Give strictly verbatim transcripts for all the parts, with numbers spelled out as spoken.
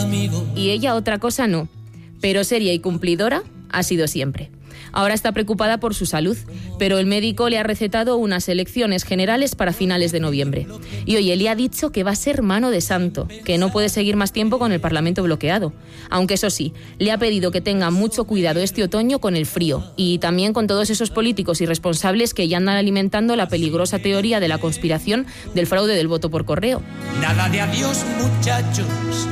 amigo. Y ella otra cosa no, pero seria y cumplidora ha sido siempre. Ahora está preocupada por su salud, pero el médico le ha recetado unas elecciones generales para finales de noviembre. Y oye, le ha dicho que va a ser mano de santo, que no puede seguir más tiempo con el Parlamento bloqueado. Aunque eso sí, le ha pedido que tenga mucho cuidado este otoño con el frío y también con todos esos políticos irresponsables que ya andan alimentando la peligrosa teoría de la conspiración del fraude del voto por correo. Nada de adiós, muchachos.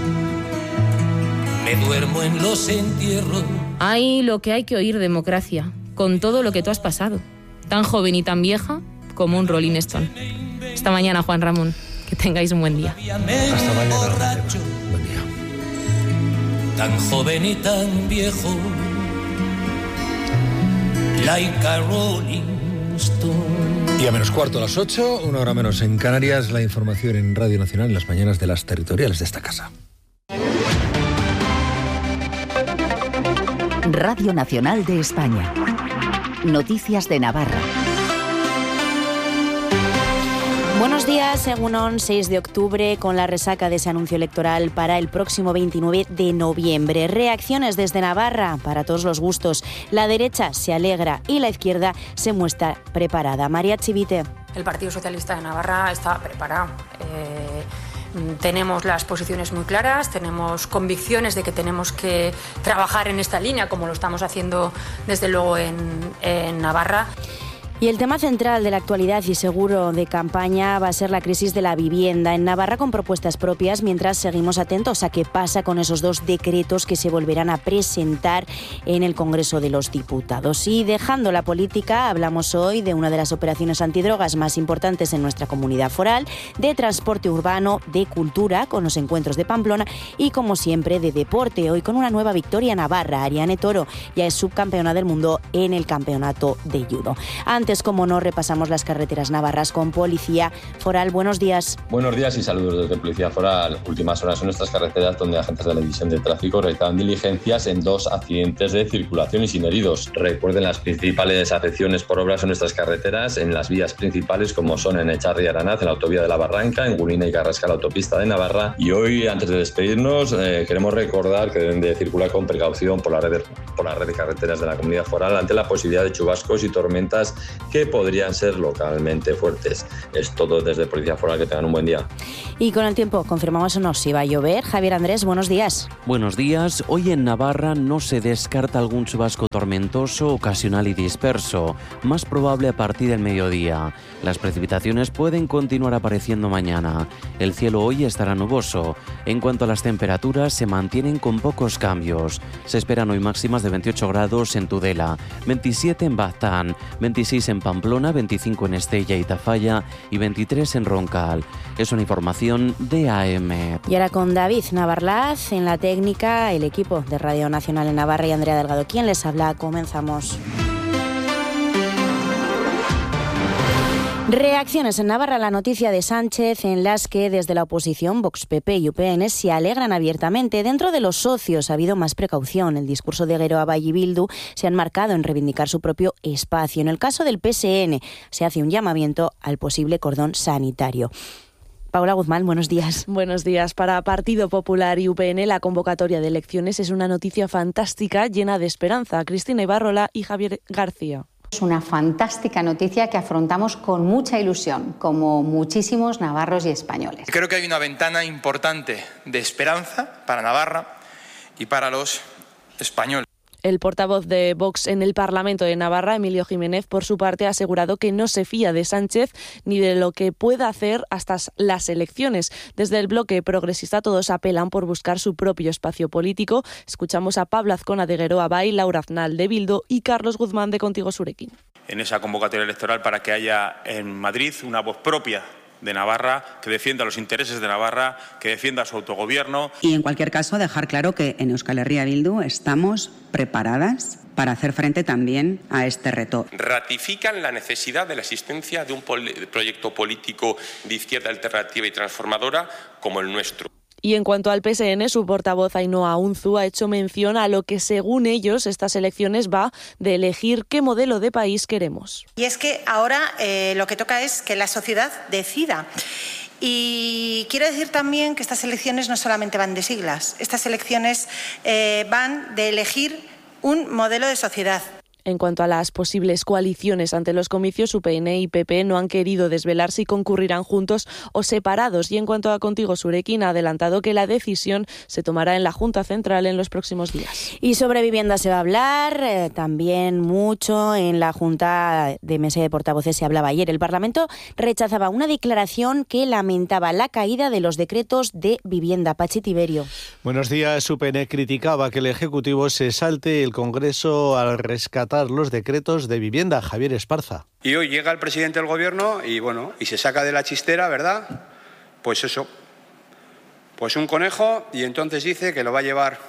Me duermo en los entierros. Hay lo que hay que oír, democracia, con todo lo que tú has pasado. Tan joven y tan vieja como un Rolling Stone. Hasta mañana, Juan Ramón. Que tengáis un buen día. Hasta mañana. Buen día. Tan joven y tan viejo. Like a Rolling Stone. Y a menos cuarto a las ocho, una hora menos en Canarias, la información en Radio Nacional en las mañanas de las territoriales de esta casa. Radio Nacional de España. Noticias de Navarra. Buenos días, Egunon, seis de octubre, con la resaca de ese anuncio electoral para el próximo veintinueve de noviembre. Reacciones desde Navarra para todos los gustos. La derecha se alegra y la izquierda se muestra preparada. María Chivite. El Partido Socialista de Navarra está preparado. Eh... Tenemos las posiciones muy claras, tenemos convicciones de que tenemos que trabajar en esta línea, como lo estamos haciendo desde luego en, en Navarra. Y el tema central de la actualidad y seguro de campaña va a ser la crisis de la vivienda en Navarra, con propuestas propias, mientras seguimos atentos a qué pasa con esos dos decretos que se volverán a presentar en el Congreso de los Diputados. Y dejando la política, hablamos hoy de una de las operaciones antidrogas más importantes en nuestra comunidad foral, de transporte urbano, de cultura, con los encuentros de Pamplona y, como siempre, de deporte. Hoy con una nueva victoria navarra. Ariane Toro ya es subcampeona del mundo en el campeonato de judo. Antes, como no, repasamos las carreteras navarras con Policía Foral. Buenos días. Buenos días y saludos desde Policía Foral. Últimas horas en nuestras carreteras, donde agentes de la División de Tráfico realizaban diligencias en dos accidentes de circulación y sin heridos. Recuerden las principales afecciones por obras en nuestras carreteras, en las vías principales, como son en Echarri y Aranaz, en la autovía de la Barranca, en Gulina y Carrasca, la autopista de Navarra. Y hoy, antes de despedirnos, eh, queremos recordar que deben de circular con precaución por la red, por la red de carreteras de la Comunidad Foral ante la posibilidad de chubascos y tormentas que podrían ser localmente fuertes. Es todo desde Policía Foral, que tengan un buen día. Y con el tiempo, confirmamos o no si va a llover. Javier Andrés, buenos días. Buenos días. Hoy en Navarra no se descarta algún chubasco tormentoso, ocasional y disperso, más probable a partir del mediodía. Las precipitaciones pueden continuar apareciendo mañana. El cielo hoy estará nuboso. En cuanto a las temperaturas, se mantienen con pocos cambios. Se esperan hoy máximas de veintiocho grados en Tudela, veintisiete en Baztán, veintiséis en Pamplona, veinticinco en Estella y Tafalla y veintitrés en Roncal. Es una información de A M. Y ahora con David Navarlaz en la técnica, el equipo de Radio Nacional en Navarra y Andrea Delgado, quien les habla. Comenzamos. Reacciones en Navarra a la noticia de Sánchez, en las que desde la oposición, Vox, P P y U P N se alegran abiertamente. Dentro de los socios ha habido más precaución. El discurso de Geroa Bai y Bildu se han marcado en reivindicar su propio espacio. En el caso del P S N se hace un llamamiento al posible cordón sanitario. Paula Guzmán, buenos días. Buenos días. Para Partido Popular y U P N, la convocatoria de elecciones es una noticia fantástica, llena de esperanza. Cristina Ibarrola y Javier García. Es una fantástica noticia que afrontamos con mucha ilusión, como muchísimos navarros y españoles. Creo que hay una ventana importante de esperanza para Navarra y para los españoles. El portavoz de Vox en el Parlamento de Navarra, Emilio Jiménez, por su parte, ha asegurado que no se fía de Sánchez ni de lo que pueda hacer hasta las elecciones. Desde el bloque progresista todos apelan por buscar su propio espacio político. Escuchamos a Pablo Azcona de Geroa Bai, Laura Aznal de Bildu y Carlos Guzmán de Contigo Surekin. En esa convocatoria electoral para que haya en Madrid una voz propia de Navarra, que defienda los intereses de Navarra, que defienda su autogobierno. Y en cualquier caso, dejar claro que en Euskal Herria Bildu estamos preparadas para hacer frente también a este reto. Ratifican la necesidad de la existencia de un proyecto político de izquierda alternativa y transformadora como el nuestro. Y en cuanto al P S N, su portavoz Ainhoa Unzu ha hecho mención a lo que, según ellos, estas elecciones va de elegir qué modelo de país queremos. Y es que ahora eh, lo que toca es que la sociedad decida. Y quiero decir también que estas elecciones no solamente van de siglas, estas elecciones eh, van de elegir un modelo de sociedad. En cuanto a las posibles coaliciones ante los comicios, U P N y P P no han querido desvelar si concurrirán juntos o separados. Y en cuanto a Contigo Surekin, ha adelantado que la decisión se tomará en la Junta Central en los próximos días. Y sobre vivienda se va a hablar eh, también mucho. En la Junta de Mesa de Portavoces se hablaba ayer. El Parlamento rechazaba una declaración que lamentaba la caída de los decretos de vivienda. Pachi Tiberio. Buenos días. U P N criticaba que el Ejecutivo se salte el Congreso al rescatar los decretos de vivienda. Javier Esparza. Y hoy llega el presidente del Gobierno y bueno, y se saca de la chistera, ¿verdad? Pues eso, pues un conejo, y entonces dice que lo va a llevar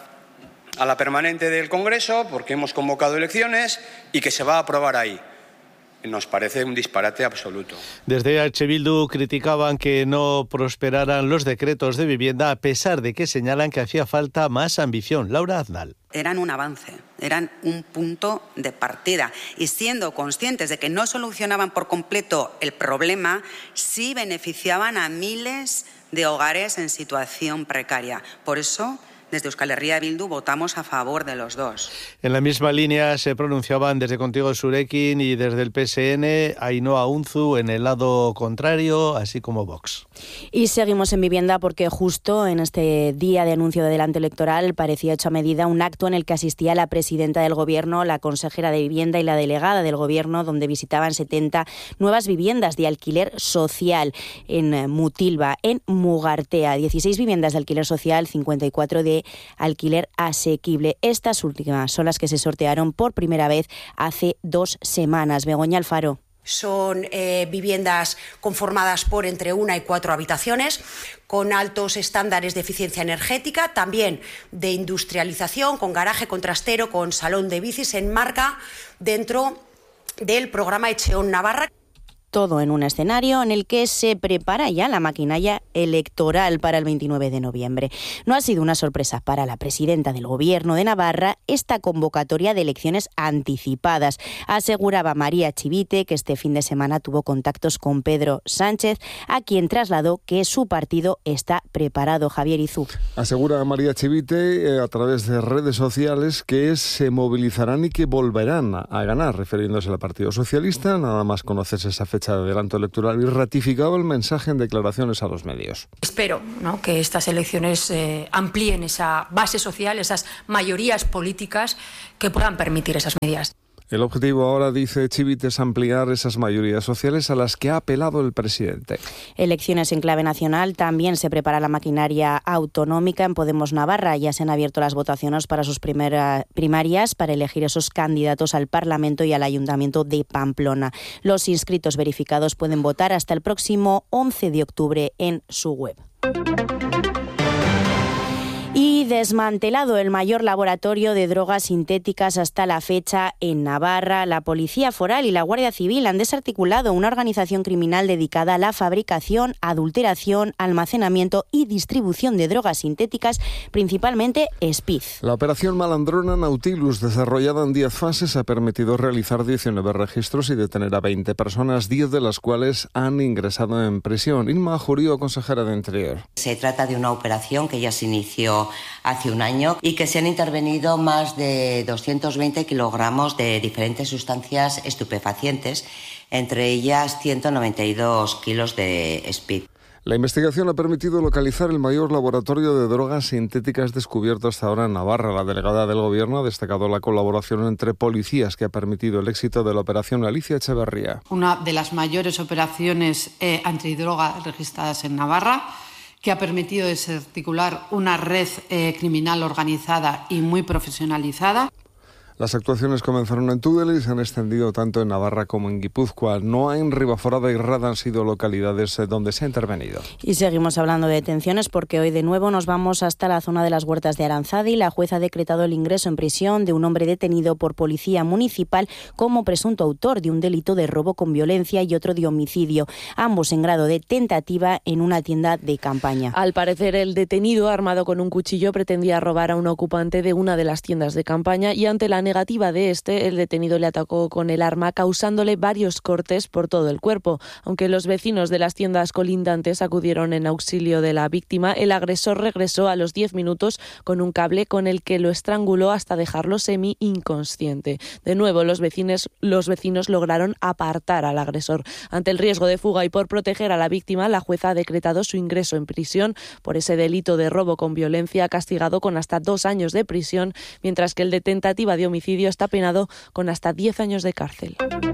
a la permanente del Congreso porque hemos convocado elecciones y que se va a aprobar ahí. Nos parece un disparate absoluto. Desde H. Bildu criticaban que no prosperaran los decretos de vivienda a pesar de que señalan que hacía falta más ambición. Laura Aznal. Eran un avance, eran un punto de partida y siendo conscientes de que no solucionaban por completo el problema, sí beneficiaban a miles de hogares en situación precaria. Por eso, desde Euskal Herria Bildu votamos a favor de los dos. En la misma línea se pronunciaban desde Contigo Surekin y desde el P S N Ainhoa Unzu en el lado contrario, así como Vox. Y seguimos en vivienda porque justo en este día de anuncio de adelanto electoral parecía hecho a medida un acto en el que asistía la presidenta del Gobierno, la consejera de Vivienda y la delegada del Gobierno, donde visitaban setenta nuevas viviendas de alquiler social en Mutilva, en Mugartea. dieciséis viviendas de alquiler social, cincuenta y cuatro de alquiler asequible. Estas últimas son las que se sortearon por primera vez hace dos semanas. Begoña Alfaro. Son eh, viviendas conformadas por entre una y cuatro habitaciones, con altos estándares de eficiencia energética, también de industrialización, con garaje, con trastero, con salón de bicis, se enmarca dentro del programa Etxeon Navarra. Todo en un escenario en el que se prepara ya la maquinaria electoral para el veintinueve de noviembre. No ha sido una sorpresa para la presidenta del Gobierno de Navarra esta convocatoria de elecciones anticipadas. Aseguraba María Chivite que este fin de semana tuvo contactos con Pedro Sánchez, a quien trasladó que su partido está preparado. Javier Izú. Asegura María Chivite eh, a través de redes sociales que se movilizarán y que volverán a ganar, refiriéndose al Partido Socialista, nada más conocerse esa fecha de adelanto electoral, y ratificaba el mensaje en declaraciones a los medios. Espero, ¿no?, que estas elecciones eh, amplíen esa base social, esas mayorías políticas que puedan permitir esas medidas. El objetivo ahora, dice Chivite, es ampliar esas mayorías sociales a las que ha apelado el presidente. Elecciones en clave nacional. También se prepara la maquinaria autonómica. En Podemos Navarra ya se han abierto las votaciones para sus primeras primarias para elegir esos candidatos al Parlamento y al Ayuntamiento de Pamplona. Los inscritos verificados pueden votar hasta el próximo once de octubre en su web. Y desmantelado el mayor laboratorio de drogas sintéticas hasta la fecha en Navarra, la Policía Foral y la Guardia Civil han desarticulado una organización criminal dedicada a la fabricación, adulteración, almacenamiento y distribución de drogas sintéticas, principalmente Speed. La operación Malandrona Nautilus, desarrollada en diez fases, ha permitido realizar diecinueve registros y detener a veinte personas, diez de las cuales han ingresado en prisión. Inma Jurío, consejera de Interior. Se trata de una operación que ya se inició hace un año y que se han intervenido más de doscientos veinte kilogramos de diferentes sustancias estupefacientes, entre ellas ciento noventa y dos kilos de speed. La investigación ha permitido localizar el mayor laboratorio de drogas sintéticas descubierto hasta ahora en Navarra. La delegada del Gobierno ha destacado la colaboración entre policías que ha permitido el éxito de la operación. Alicia Echeverría. Una de las mayores operaciones eh, antidroga registradas en Navarra, que ha permitido desarticular una red eh, criminal organizada y muy profesionalizada. Las actuaciones comenzaron en Tudela y se han extendido tanto en Navarra como en Guipúzcoa. Noa, en Ribaforada y Rada han sido localidades donde se ha intervenido. Y seguimos hablando de detenciones porque hoy de nuevo nos vamos hasta la zona de las Huertas de Aranzadi. La jueza ha decretado el ingreso en prisión de un hombre detenido por policía municipal como presunto autor de un delito de robo con violencia y otro de homicidio, ambos en grado de tentativa en una tienda de campaña. Al parecer, el detenido, armado con un cuchillo, pretendía robar a un ocupante de una de las tiendas de campaña y ante la negativa de este, el detenido le atacó con el arma, causándole varios cortes por todo el cuerpo. Aunque los vecinos de las tiendas colindantes acudieron en auxilio de la víctima, el agresor regresó a los diez minutos con un cable con el que lo estranguló hasta dejarlo semi-inconsciente. De nuevo, los vecinos, los vecinos lograron apartar al agresor. Ante el riesgo de fuga y por proteger a la víctima, la jueza ha decretado su ingreso en prisión por ese delito de robo con violencia, castigado con hasta dos años de prisión, mientras que el de tentativa de homicidio está penado con hasta diez años de cárcel.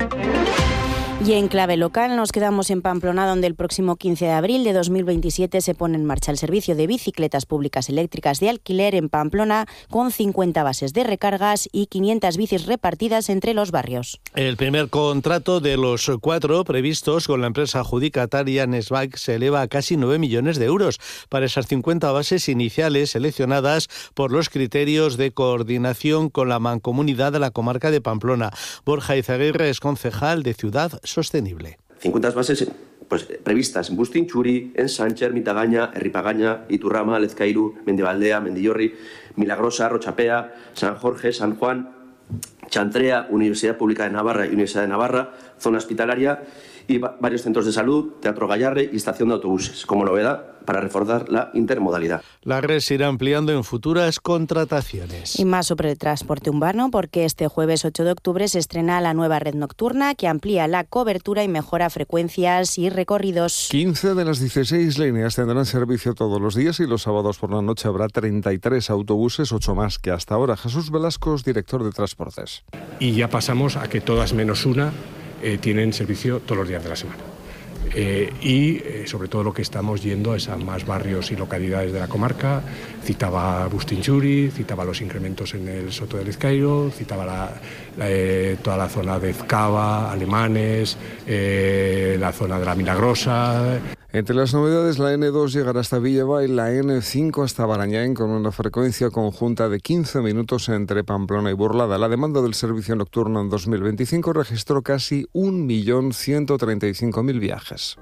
Y en clave local nos quedamos en Pamplona, donde el próximo quince de abril de dos mil veintisiete se pone en marcha el servicio de bicicletas públicas eléctricas de alquiler en Pamplona, con cincuenta bases de recargas y quinientas bicis repartidas entre los barrios. El primer contrato de los cuatro previstos con la empresa adjudicataria Nesbike se eleva a casi nueve millones de euros para esas cincuenta bases iniciales seleccionadas por los criterios de coordinación con la mancomunidad de la comarca de Pamplona. Borja Izaguirre es concejal de Ciudad Sostenible. cincuenta bases pues, previstas en Bustinchuri, en Sánchez, Mitagaña, Herripagaña, Iturrama, Lezcairu, Mendibaldea, Mendillorri, Milagrosa, Rochapea, San Jorge, San Juan, Chantrea, Universidad Pública de Navarra y Universidad de Navarra, zona hospitalaria y varios centros de salud, Teatro Gallarre y estación de autobuses, como novedad para reforzar la intermodalidad. La red se irá ampliando en futuras contrataciones. Y más sobre el transporte urbano, porque este jueves ocho de octubre se estrena la nueva red nocturna que amplía la cobertura y mejora frecuencias y recorridos. quince de las dieciséis líneas tendrán servicio todos los días y los sábados por la noche habrá treinta y tres autobuses, ocho más que hasta ahora. Jesús Velasco, director de Transportes. Y ya pasamos a que todas menos una eh, tienen servicio todos los días de la semana. Eh, y eh, sobre todo lo que estamos yendo es a más barrios y localidades de la comarca. Citaba Bustinchuri, citaba los incrementos en el Soto de Lezcairo, citaba la, la, eh, toda la zona de Ezcaba, Alemanes, eh, la zona de la Milagrosa. Entre las novedades, la ene dos llegará hasta Villava y la ene cinco hasta Barañáin con una frecuencia conjunta de quince minutos entre Pamplona y Burlada. La demanda del servicio nocturno en dos mil veinticinco registró casi un millón ciento treinta y cinco mil viajes.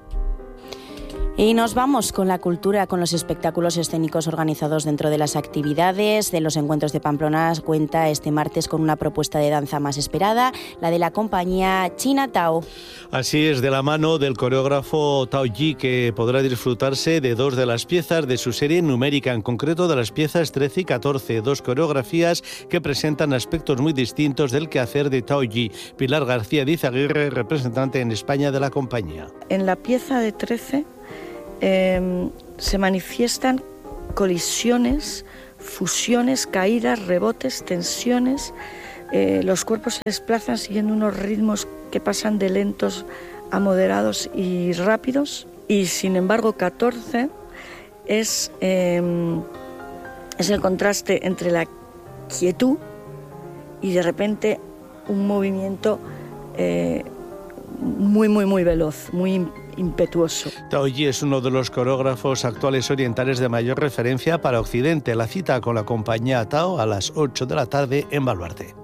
Y nos vamos con la cultura, con los espectáculos escénicos organizados dentro de las actividades de los encuentros de Pamplona. Cuenta este martes con una propuesta de danza más esperada, la de la compañía China Tao. Así es, de la mano del coreógrafo Tao Yi, que podrá disfrutarse de dos de las piezas de su serie numérica, en concreto de las piezas trece y catorce, dos coreografías que presentan aspectos muy distintos del quehacer de Tao Yi. Pilar García de Izaguirre, representante en España de la compañía. En la pieza de trece Eh, se manifiestan colisiones, fusiones, caídas, rebotes, tensiones. Eh, los cuerpos se desplazan siguiendo unos ritmos que pasan de lentos a moderados y rápidos. Y sin embargo, catorce es, eh, es el contraste entre la quietud y de repente un movimiento eh, muy, muy, muy veloz, muy impetuoso. Tao Yi es uno de los coreógrafos actuales orientales de mayor referencia para Occidente. La cita con la compañía Tao a las ocho de la tarde en Baluarte.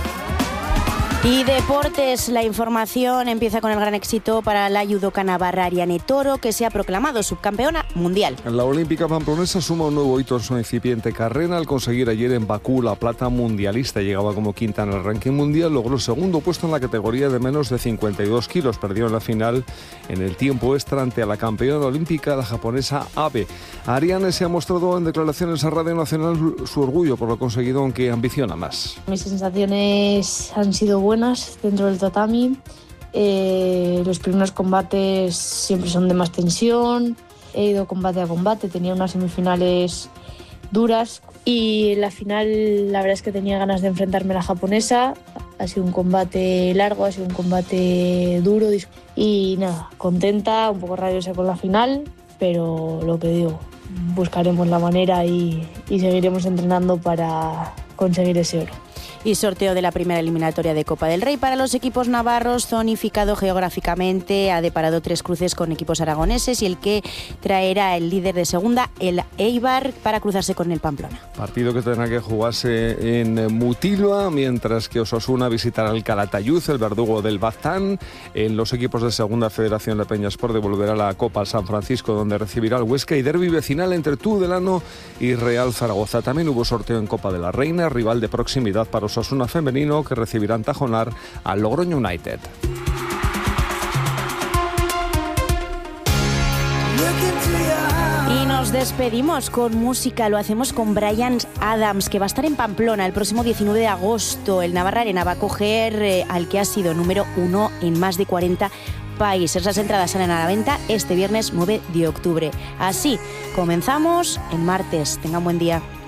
Y deportes, la información empieza con el gran éxito para la judoka navarra Ariane Toro, que se ha proclamado subcampeona mundial. La olímpica pamplonesa suma un nuevo hito en su incipiente carrera al conseguir ayer en Bakú la plata mundialista. Llegaba como quinta en el ranking mundial, logró segundo puesto en la categoría de menos de cincuenta y dos kilos. Perdió en la final en el tiempo extra ante la campeona olímpica, la japonesa Abe. Ariane se ha mostrado en declaraciones a Radio Nacional su orgullo por lo conseguido, aunque ambiciona más. Mis sensaciones han sido buenas. buenas dentro del tatami. Eh, los primeros combates siempre son de más tensión. He ido combate a combate, tenía unas semifinales duras y en la final la verdad es que tenía ganas de enfrentarme a la japonesa. Ha sido un combate largo, ha sido un combate duro y nada, contenta, un poco rabiosa con la final, pero lo que digo, buscaremos la manera y, y seguiremos entrenando para conseguir ese oro. Y sorteo de la primera eliminatoria de Copa del Rey para los equipos navarros, zonificado geográficamente, ha deparado tres cruces con equipos aragoneses y el que traerá el líder de segunda, el Eibar, para cruzarse con el Pamplona. Partido que tendrá que jugarse en Mutilva, mientras que Osasuna visitará el Calatayud, el verdugo del Baztán. En los equipos de segunda, Federación de Peñasport devolverá la Copa al San Francisco, donde recibirá el Huesca, y derbi vecinal entre Tudelano y Real Zaragoza. También hubo sorteo en Copa de la Reina, rival de proximidad para Osasuna femenino, que recibirán tajonar al Logroño United. Y nos despedimos con música, lo hacemos con Bryan Adams, que va a estar en Pamplona el próximo diecinueve de agosto. El Navarra Arena va a coger eh, al que ha sido número uno en más de cuarenta países. Las entradas salen a la venta este viernes nueve de octubre. Así comenzamos el martes. Tengan buen día.